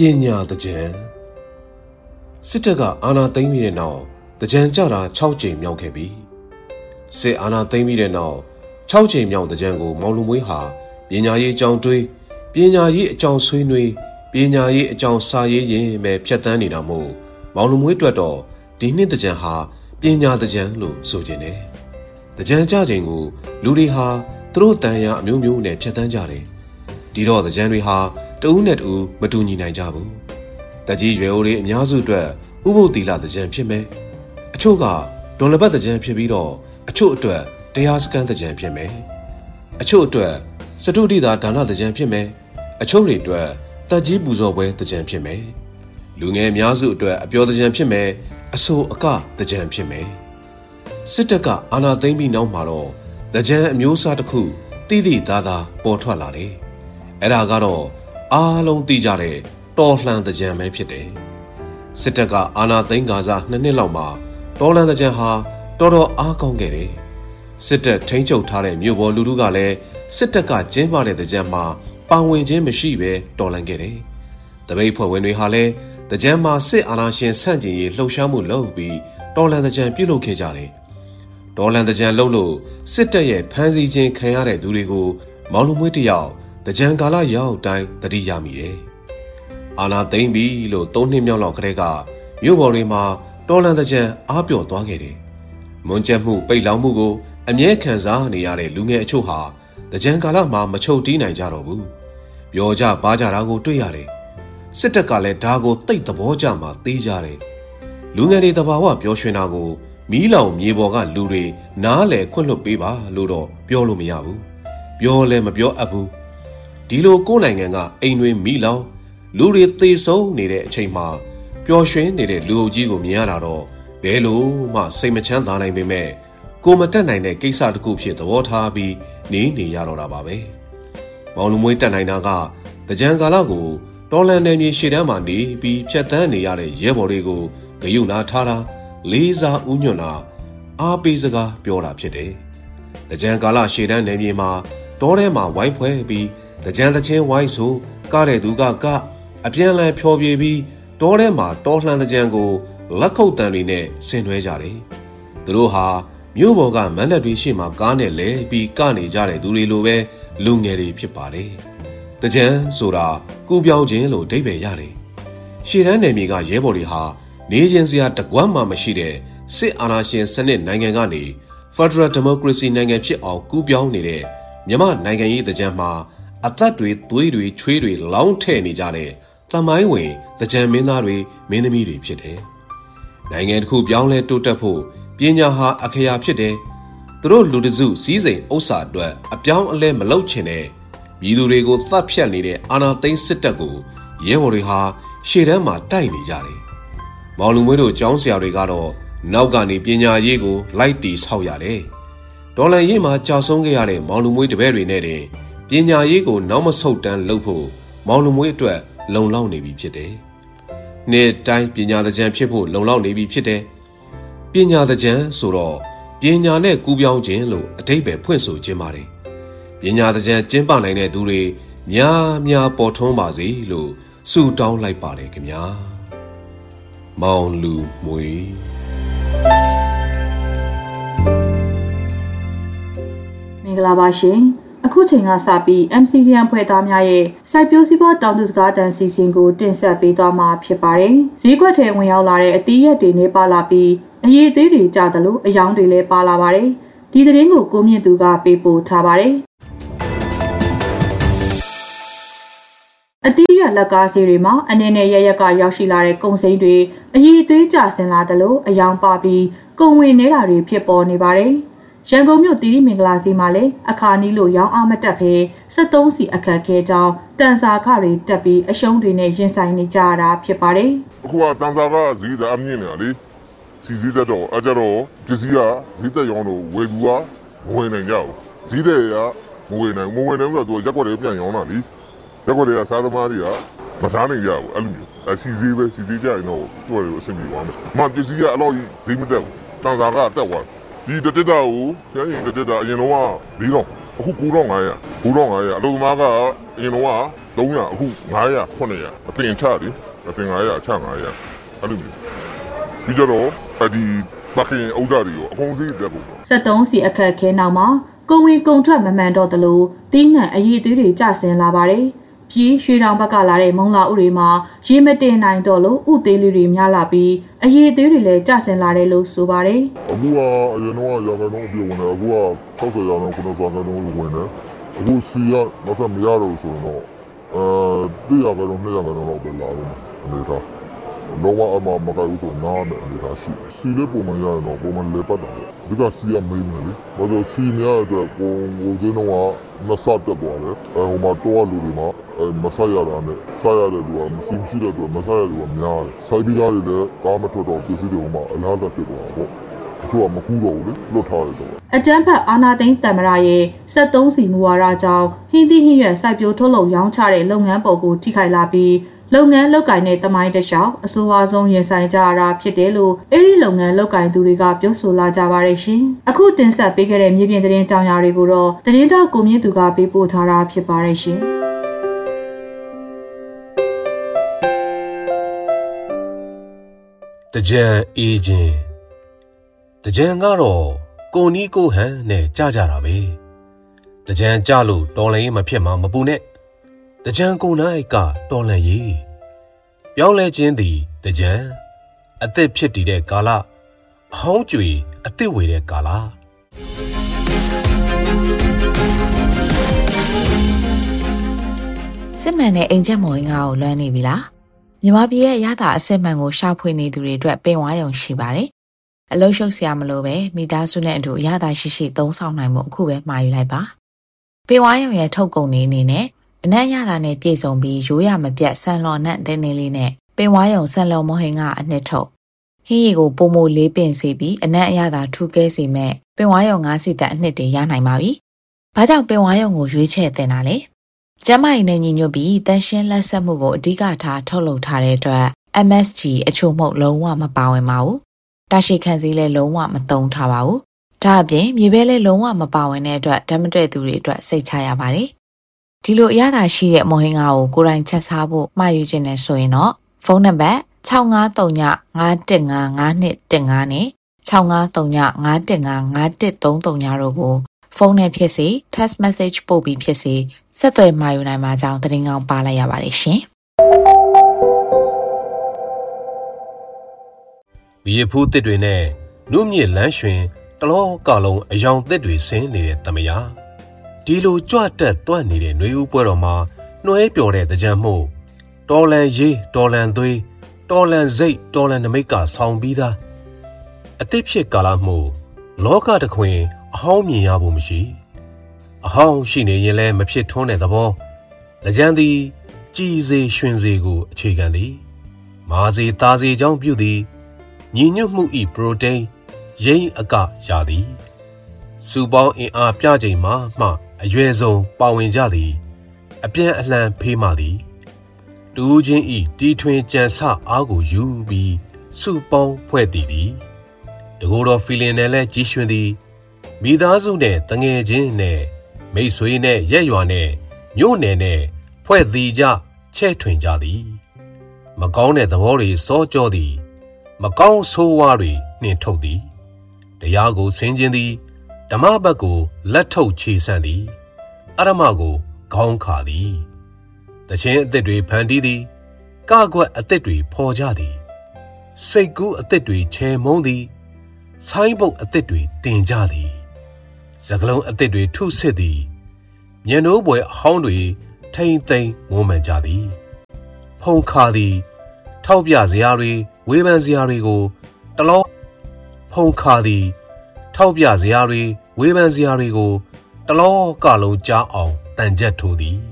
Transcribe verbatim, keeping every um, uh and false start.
Pinya the Jan Sitaga Anna Thamire now, the Jan Jara Chauche Myokebi. Say Anna Thamire now, Chauche Myo the Jango, Maulumuiha, Pinya ye John Dui, Pinya ye John Swinui, Pinya ye John Saye me Piatani Namo, Maulumuituado, Dini the Janha, Pinya the Janlu, Sojene. The Jan Jangu, Ludiha, Through Tanya, Mu Mu ne Piatanjari. Dido the Janriha, Tunet U, Matuni Najabu. The G. Yazu Dre, Ubu Dila the Jampime. A choga, don't about the Jampibido, a chotra, they ask the Jampime. A chotra, Satudi that Dana the Jampime, a chori dre, the Jibuzo way the Jampime. Lungem Yazu Dre, a pure the Jampime, a so a car the Jampime. Sitaka, Anna Dami no Maro, the Jam Musa the Ku, Didi Dada, Portualari. Eragaro, Alon Dijare, Torland the Jam Epide. Sitaka Anna Dingaza Naniloma, Torland the Jaha, Toro Akongere. Sitter Tancho Tare, Mubo Ludugale, Sitaka Jembare the Jamma, Pawin Jim Shibe, Torlangere. The vapor when we hale, the Jamma sit Anashin Sanji, Lo Shamu Lobi, Torland the Jam Pilo Kejare. Torland the Jan Lolo, Sitter ye, Pansy Jin Kayare Durigo, Malumuitiao. The Jangala Yao Dai the Yami. Anna Dambi lo Tony Milo Grega, Yuborima, Dolan the Jan, Abio Dogere. Munjamu, Bailamugo, and Yekanza, Niare, Lunga Choha, the Jangala ma Macho Dina Jarobu. Yoja Bajarago Tuyare. Sitakale Dago take the Bojama, Dijare. Lungari the Bawa, Yoshinago, Milo, Miboga, Luri, Nale, Kolo Biba, Ludo, Biolumiabu. Biole Mabio Abu. Dilo Golanga, Ainwe Milo, Luri Tiso, needed Chema, Pioshin needed Lujigo Miararo, Belo, Ma, same Chanzana Mime, Gomatana, Kesa the Kupshit, the water be, Nini Yarorababe. Maulumuita Nainaga, the Jangalago, Dolan and Shidamandi, be Chatani Yare, Yeborigo, the Yuna Tara, Liza Uniona, Abizaga, Biora Pite. The Jangala Shidan Nemima, Dorema, Wipe be. The Jantachin Waisu, Gare Duga Ga, a Pianla Pure Baby, Dorema, Dorland the Jango, Lako Danine, Senwejari. The Roha, Muboga, Manabi Shima, Gane Le, be Gani Jare Duri Lube, Lungeri Pipari. The Jan, Sura, Gubiao Jinlo, Debe Yari. She ran Nemiga Yeboriha, Nigensia, the Guama Machide, Sit Anashin Senate Nangangani, Federal Democracy Nangachi or Gubiao Nide, Yama Nangai the Jama. At that way, three tree long tenny jare, the my way, the Jaminari, Minimiri Pide. Nangan who Bianle to Tapo, Pinya Akaya Pide. The road Ludizu season Osa dwe, a Pian le Malochene. Bidurego Thapshanide, Anna Tain Sitago, Yevoriha, Shirema Tiny Jare. Malumudo Johnsia Regado, Naugani Pinya Yego, like this how yare. Dola Yima Chasongare, Malumui the very nede. Pinya Yego, Namas Hotan Lopo, Malumui to Long Long Navy Pite. Near time Pinya the Jam Chipo, Long Long Navy Pite. Pinya the Jan, Suro, Pinya ne Gubiao Jenlo, a tape Puenso Jemari. Pinya the Jan Jembanane Dure, Mia Mia Portomazi, Lo, Su down like Bade Kenya. Mount Lu Mui. Minglabashi. အခုချိန်ကစပြီး M C D M ဖွဲ့သားများရဲ့စိုက်ပျိုးစည်းပွားတောင်သူစကားတန်စီစဉ်ကိုတင်ဆက်ပေးသွားမှာဖြစ်ပါတယ်။ဈေးကွက်ထဲဝင်ရောက်လာတဲ့အသီးရက်တွေနဲ့ပါလာပြီးအရေးသေးတွေကြသလိုအယောင်တွေလည်းပါလာပါတယ်။ဒီသတင်းကိုကိုမြင့်သူကပေးပို့ထားပါတယ်။အသီးရက်လက်ကားစီတွေမှာအနေနဲ့ရရက်ကရောက်ရှိလာတဲ့ကုန်စိမ်းတွေအရေးသေးကြဆင်လာသလိုအယောင်ပါပြီးကုန်ဝင်နေတာတွေဖြစ်ပေါ်နေပါတယ်။ ရန်ကုန်မြို့တီရီမင်္ဂလာစီမှာလည်းအခါနီးလို့ရောင်းအားမတက်ဖဲစက်သုံးစီအခက်ခဲကြောင်းတန်စာခတွေတက်ပြီးအရှုံးတွေနဲ့ရင်ဆိုင်နေကြရတာဖြစ်ပါတယ်။အခုကတန်စာကဈေးကအမြင့်နေတာလေ။စီစည်းတော့အကြတော့ပစ္စည်းကဈေးတက်ရောင်းလို့ဝယ်သူကမဝင်နိုင်ကြဘူး။ဈေးတဲ့ကမဝင်နိုင်မဝင်နိုင်ဘူးဆိုတော့ရက်ွက်တွေပြန်ရောင်းတာလေ။ရက်ွက်တွေကစားသမားတွေကမစားနိုင်ကြဘူးအဲ့လိုမျိုး။အစီစည်းပဲစီစည်းကြရင်တော့သူ့တွေအဆင်ပြေသွားမယ်။မှပစ္စည်းကအလောက်ကြီးဈေးမတက်ဘူး။တန်စာကတက်သွားဒီတတက်တာကိုဆရာကြီးတတက်တာအရင်တော့၄တော့အခု၉၅၀၀၉၅၀၀အလုံးသမားကအရင်တော့သုံးရာအခုငါးရာခုနှစ်ရာအတင်ချတယ်အတင်ငါးရာချငါးရာအဲ့လိုမျိုးပြီးတော့ဒီဘာကင်ဥဒ္ဒါတွေရောအကုန်စီးတက်ဖို့စက်သုံးစီအခက်ခဲနောက်မှာကုန်ဝင်ကုန်ထွက်မမှန်တော့သလိုတီးနှံအရေးအသွေးတွေကျဆင်းလာပါတယ်ပြီးရွှေတောင်ဘက်ကလာတဲ့မုံလာဥတွေမှာရေမတင်နိုင်တော့လို့ဥသေးလေးတွေများလာပြီးအရေးအသွေးတွေလည်းကျဆင်းလာတယ်လို့ဆိုပါတယ်အခုကအရင်တော့ရာခိုင်နှုန်းပြောနေအခုက၆၀ရာခိုင်နှုန်းခုနကရာခိုင်နှုန်းဝင်တယ်အခုစီရတော့မရတော့ဆိုတော့အဲတရားကတော့နှစ်ရာကတော့ပဲလာတယ်နေတာလောကအမမကဦးဆိုနားတယ်နေတာရှိစီလေးပုံမှန်ရတော့ပုံမှန်လေပတ်တော့ဒီကစီရမေးမယ်လေဘာလို့စီများတဲ့ပုံကိုဒီတော့မဆတ်တော့တယ်အဲဟိုမှာတော့လူတွေမှာမဆရတာနဲ့ဆရတဲ့လူကမရှိမရှိတဲ့လူကမဆရတဲ့လူကများတယ်ဆိုင်ပြီးသားတွေလည်းကားမထွက်တော့ပစ္စည်းတွေဟိုမှာအလားတူဖြစ်သွားတာပေါ့သူကမကူတော့ဘူးလေလွတ်ထားတယ်တော့အကြမ်းဖက်အာဏာသိမ်းတမရရဲ့စက်သုံးစီမူဝါဒကြောင့်ဟင်းသီးဟင်းရွက်စိုက်ပျိုးထုတ်လုပ်ရောင်းချတဲ့လုပ်ငန်းပေါ်ကိုထိခိုက်လာပြီးလုပ်ငန်းလုပ်ကိုင်တဲ့တမိုင်းတခြားအဆိုအဆုံးရင်ဆိုင်ကြရတာဖြစ်တယ်လို့အဲဒီလုပ်ငန်းလုပ်ကိုင်သူတွေကပြောဆိုလာကြပါတယ်ရှင်။အခုတင်ဆက်ပေးခဲ့တဲ့မြေပြင်သတင်းကြောင်းရာတွေကိုတော့သတင်းတောက်ကိုမြင့်သူကပေးပို့ထားတာဖြစ်ပါတယ်ရှင်။တကြံအေးခြင်းတကြံကတော့ကိုနီးကိုဟန်နဲ့ကြကြတာပဲ။တကြံကြလို့တော်လည်းမဖြစ်မှာမပူနဲ့တကြံကိုနိုင်ကတော်လန်ရေးပြောင်းလဲခြင်းသည်တကြံအသက်ဖြစ်တည်တဲ့ကာလအဟောင်းကြွေအသက်ဝေတဲ့ကာလစစ်မှန်တဲ့အိမ်ချက်မော်ရင်ကားကိုလွှမ်းနေပြီလားမြန်မာပြည်ရဲ့ရတာအစစ်မှန်ကိုရှာဖွေနေသူတွေအတွက်ပင်ဝါရုံရှိပါတယ်အလုံးရှုပ်စရာမလိုပဲမိသားစုနဲ့အတူရတာရှိရှိသုံးဆောင်နိုင်မှုအခုပဲမှာယူလိုက်ပါပင်ဝါရုံရဲ့ထုတ်ကုန်နေအနေနဲ့အနက်ရတာနဲ့ပြည်စုံပြီးရိုးရမပြတ်ဆန်လော်နဲ့တင်းတင်းလေးနဲ့ပင်ဝါရုံဆန်လော်မဟင်ကအနှစ်ထုတ်ဟင်းရီကိုပုံမိုလေးပင်စီပြီးအနက်အရသာထူးကဲစီမဲ့ပင်ဝါရုံငါးစီတက်အနှစ်တွေရနိုင်ပါပြီ။ဘာကြောင့်ပင်ဝါရုံကိုရွေးချယ်တင်တာလဲ။ကျမကြီးနဲ့ညီညွတ်ပြီးတန်ရှင်းလက်ဆက်မှုကိုအဓိကထားထုတ်လုပ်ထားတဲ့အတွက် M S G အချို့မှုလုံးဝမပါဝင်ပါဘူး။တာရှိခံစည်းလည်းလုံးဝမသုံးထားပါဘူး။ဒါအပြင်မြေပဲလည်းလုံးဝမပါဝင်တဲ့အတွက်ဓာတ်မတွေ့သူတွေအတွက်စိတ်ချရပါတယ်။ဒီလိုအရသာရှိတဲ့မော်ဟင်းကားကိုကိုယ်တိုင်ချက်စားဖို့မှာယူခြင်းနဲ့ဆိုရင်တော့ဖုန်းနံပါတ်၆၅၃ည၅၁၅၅၂၁၅နဲ့၆၅၃ည၅၁၅၅၁၃၃တို့ကိုဖုန်းနဲ့ဖြစ်စေ text message ပို့ပြီးဖြစ်စေဆက်သွယ်မှာယူနိုင်မှာကြောင်းသတင်းကောင်းပါလိုက်ရပါတယ်ရှင်။ဘီရဖူးတစ်တွေနဲ့နုမြင့်လန်းရွှင်တလောကလုံးအယောင်တစ်တွေဆင်းနေတဲ့တမယာဒီလိုကြွတက်တွန့်နေတဲ့နှွေဦးပွဲတော်မှာနှွဲပျော်တဲ့တကြံမှုတော်လန်ရေးတော်လန်သွေးတော်လန်စိတ်တော်လန်နမိတ်ကဆောင်းပြီးသားအသစ်ဖြစ်ကာလမှုလောကတခွင်အဟောင်းမြင်ရဖို့မရှိအဟောင်းရှိနေရင်လည်းမဖြစ်ထွန်းတဲ့သဘောတကြံသည်ကြည်စေရွှင်စေကိုအခြေခံသည်မာစေသားစေကြောင့်ပြုသည်ညီညွတ်မှုဤပရိုတိန်းရိန်းအကရသည်စူပေါင်းအင်အားပြချိန်မှာမှအရွယ်ဆုံးပါဝင်ကြသည်အပြန်အလှန်ဖေးမှသည်တူးချင်းဤတီထွင်ကြံစအားကိုယူပြီးစုပေါင်းဖွဲ့တည်သည်တကိုယ်တော်ဖီလင်နဲ့လဲကြီးရွှင်သည်မိသားစုနဲ့တငယ်ချင်းနဲ့မိတ်ဆွေနဲ့ရက်ရွာနဲ့မြို့နယ်နဲ့ဖွဲ့စည်းကြချဲ့ထွင်ကြသည်မကောင်းတဲ့သဘောတွေစောကြောသည်မကောင်းဆိုးဝါးတွေနှင်ထုတ်သည်တရားကိုဆင်ခြင်သည်ဓမ္မဘက်ကိုလက်ထုတ်ခြေဆန့်သည်အရမကိုခေါင်းခါသည်တခြင်းအသက်တွေဖန်တီးသည်ကကွက်အသက်တွေဖော်ကြသည်စိတ်ကူးအသက်တွေချေမုန်းသည်ဆိုင်းပုတ်အသက်တွေတင်ကြသည်စကလုံးအသက်တွေထုစစ်သည်မျက်နှိုးပွဲအဟောင်းတွေထိမ့်သိမ့်မွမ်းမံကြသည်ဖုံခါသည်ထောက်ပြစရာတွေဝေဖန်စရာတွေကိုတလောဖုံခါသည်ထောက်ပြစရာတွေဝေဖန်စရာတွေကိုတလောကလုံးကြားအောင်တန်ကြက်ထိုးသည်